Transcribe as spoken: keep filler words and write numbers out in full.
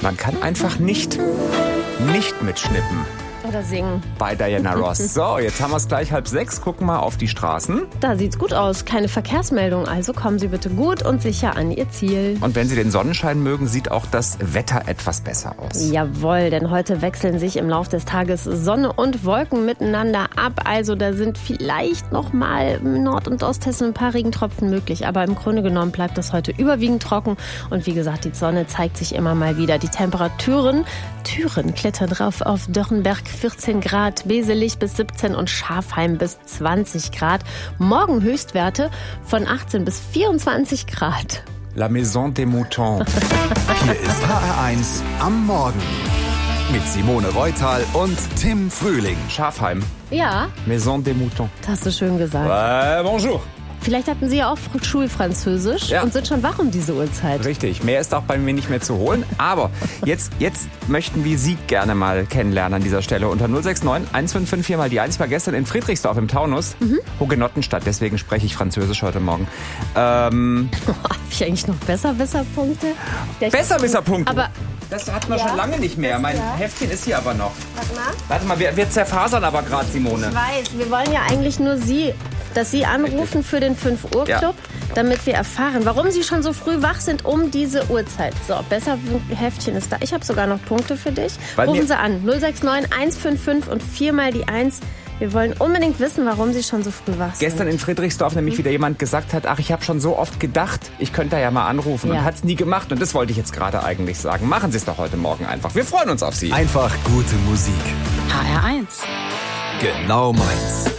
Man kann einfach nicht, nicht mitschnippen. Oder singen. Bei Diana Ross. So, jetzt haben wir es gleich halb sechs. Gucken wir auf die Straßen. Da sieht's gut aus. Keine Verkehrsmeldung. Also kommen Sie bitte gut und sicher an Ihr Ziel. Und wenn Sie den Sonnenschein mögen, sieht auch das Wetter etwas besser aus. Jawohl, denn heute wechseln sich im Laufe des Tages Sonne und Wolken miteinander ab. Also da sind vielleicht noch mal im Nord- und Osthessen ein paar Regentropfen möglich. Aber im Grunde genommen bleibt das heute überwiegend trocken. Und wie gesagt, die Sonne zeigt sich immer mal wieder. Die Temperaturen, Türen klettern drauf auf Dörrenberg vierzehn Grad, Beselich bis siebzehn und Schafheim bis zwanzig Grad. Morgen Höchstwerte von achtzehn bis vierundzwanzig Grad. La Maison des Moutons. Hier ist H R eins am Morgen. Mit Simone Reutal und Tim Frühling. Schafheim. Ja, Maison des Moutons. das hast du schön gesagt. Äh, bonjour. Vielleicht hatten Sie ja auch Schulfranzösisch Ja. und sind schon wach um diese Uhrzeit. Richtig, mehr ist auch bei mir nicht mehr zu holen. Aber jetzt, jetzt möchten wir Sie gerne mal kennenlernen an dieser Stelle. Unter null sechs neun eins fünf fünf vier mal die eins war gestern in Friedrichsdorf im Taunus. Mhm. Hugenottenstadt, deswegen spreche ich Französisch heute Morgen. Ähm, Habe ich eigentlich noch Besserwisserpunkte? Besserwisserpunkte. Aber Das hatten wir Ja. schon lange nicht mehr. Mein Ja. Heftchen ist hier aber noch. warte mal. Warte mal, wir, wir zerfasern aber gerade, Simone. Ich weiß, wir wollen ja eigentlich nur Sie, dass Sie anrufen für den fünf Uhr Club, Ja. damit wir erfahren, warum Sie schon so früh wach sind um diese Uhrzeit. So, besser Heftchen ist da. Ich habe sogar noch Punkte für dich. Weil Rufen mir- Sie an. null sechs neun eins fünf fünf und viermal die eins. Wir wollen unbedingt wissen, warum Sie schon so früh wach sind. Gestern in Friedrichsdorf nämlich wieder jemand gesagt hat, ach, ich habe schon so oft gedacht, ich könnte da ja mal anrufen Ja. und hat es nie gemacht. Und das wollte ich jetzt gerade eigentlich sagen. Machen Sie es doch heute Morgen einfach. Wir freuen uns auf Sie. Einfach gute Musik. H R eins. Genau meins.